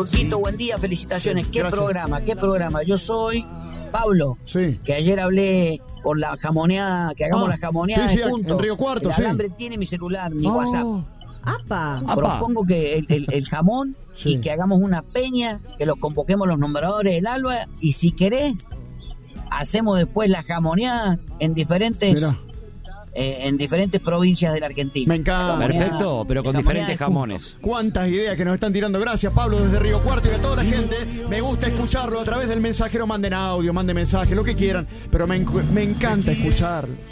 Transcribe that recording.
Turquito, buen día, felicitaciones. ¿Qué Gracias. programa? Yo soy Pablo, Sí. que ayer hablé por la jamoneada, que hagamos la jamoneada sí, sí, juntos. en Río Cuarto, el sí. alambre tiene mi celular, mi Oh. WhatsApp. ¡Apa! Propongo que el jamón Sí. y que hagamos una peña, que los convoquemos los nombradores del ALBA, y si querés, hacemos después la jamoneada en diferentes provincias de la Argentina. Me encanta. Perfecto, pero con jamoneada diferentes de jamones. Cuántas ideas que nos están tirando. Gracias, Pablo, desde Río Cuarto, y a toda la gente. Me gusta escucharlo a través del mensajero. Manden audio, manden mensaje, lo que quieran. Pero me encanta escuchar